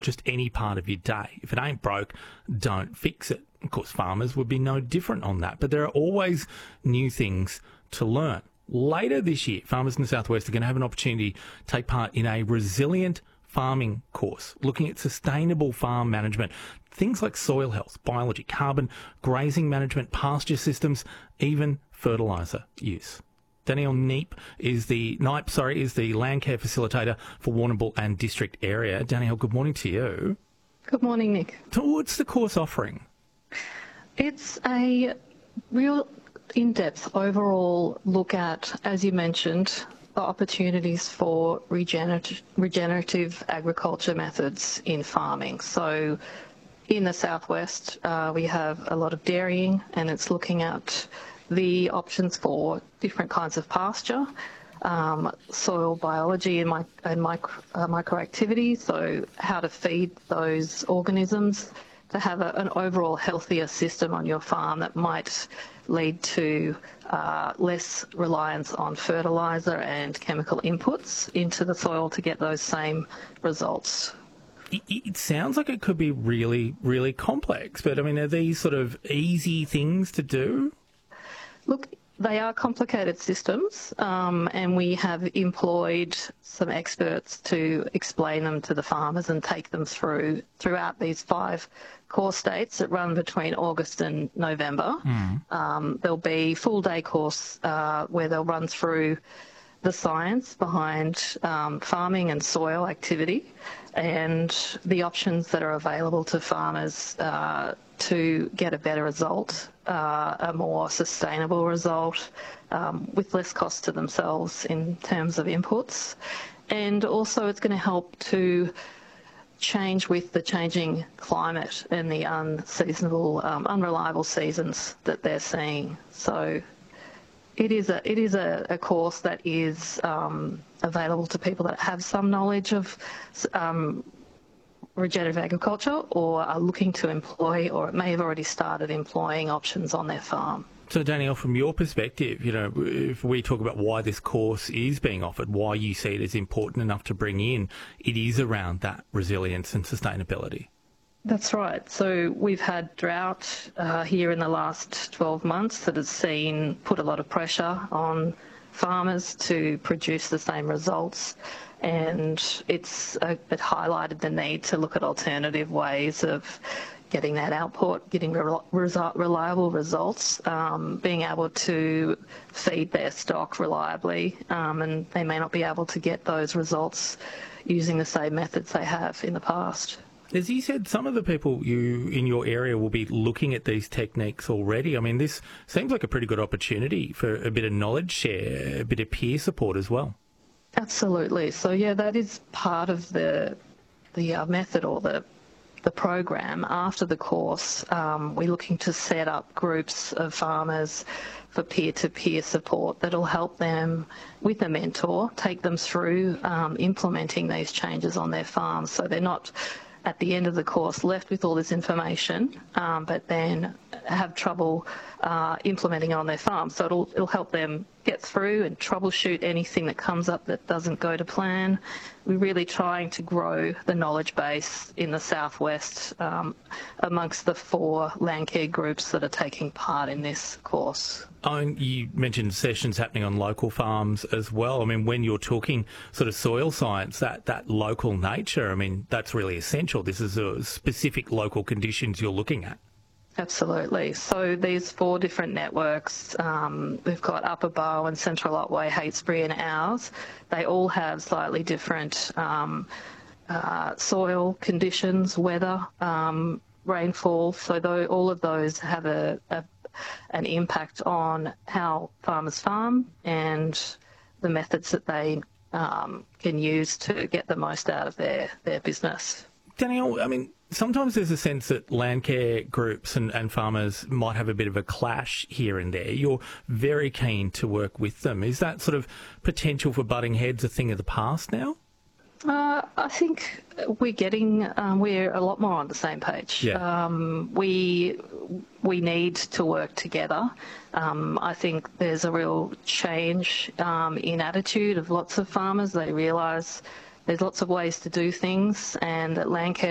just any part of your day. If it ain't broke, don't fix it. Of course, farmers would be no different on that, but there are always new things to learn. Later this year, farmers in the southwest are going to have an opportunity to take part in a resilient farming course, looking at sustainable farm management, things like soil health, biology, carbon, grazing management, pasture systems, even fertiliser use. Danielle Knipe is the land care facilitator for Warrnambool and district area. Danielle, good morning to you. Good morning, Nick. So what's the course offering? It's a real in-depth overall look at, as you mentioned, the opportunities for regenerative agriculture methods in farming. So in the southwest, we have a lot of dairying, and it's looking at the options for different kinds of pasture, soil biology and microactivity, so how to feed those organisms to have an overall healthier system on your farm that might lead to less reliance on fertiliser and chemical inputs into the soil to get those same results. It sounds like it could be really, really complex, but I mean, are these sort of easy things to do? Look, they are complicated systems, and we have employed some experts to explain them to the farmers and take them throughout these 5 course dates that run between August and November. There'll be full-day course where they'll run through the science behind farming and soil activity and the options that are available to farmers to get a better result, a more sustainable result, with less cost to themselves in terms of inputs. And also it's going to help to change with the changing climate and the unseasonable, unreliable seasons that they're seeing. So it is a course that is available to people that have some knowledge of regenerative agriculture or are looking to employ, or may have already started employing options on their farm. So Danielle, from your perspective, if we talk about why this course is being offered, why you see it as important enough to bring in, it is around that resilience and sustainability. That's right. So we've had drought here in the last 12 months that has put a lot of pressure on farmers to produce the same results, and it highlighted the need to look at alternative ways of getting that output, getting reliable results, being able to feed their stock reliably, and they may not be able to get those results using the same methods they have in the past. As you said, some of the people in your area will be looking at these techniques already. I mean, this seems like a pretty good opportunity for a bit of knowledge share, a bit of peer support as well. Absolutely. So, yeah, that is part of the method or the program. After the course, we're looking to set up groups of farmers for peer-to-peer support that'll help them with a mentor, take them through implementing these changes on their farms, so they're not at the end of the course left with all this information, but then have trouble implementing it on their farm. So it'll help them get through and troubleshoot anything that comes up that doesn't go to plan. We're really trying to grow the knowledge base in the southwest amongst the 4 land care groups that are taking part in this course. You mentioned sessions happening on local farms as well. I mean, when you're talking sort of soil science, that local nature, I mean, that's really essential. This is a specific local conditions you're looking at. Absolutely. So these 4 different networks, we've got Upper Bow and Central Otway, Heytesbury and ours. They all have slightly different soil conditions, weather, rainfall. So all of those have an impact on how farmers farm and the methods that they can use to get the most out of their business. Danielle, I mean, sometimes there's a sense that land care groups and farmers might have a bit of a clash here and there. You're very keen to work with them. Is that sort of potential for butting heads a thing of the past now? I think we're a lot more on the same page. Yeah. We need to work together. I think there's a real change in attitude of lots of farmers. They realise there's lots of ways to do things, and that land care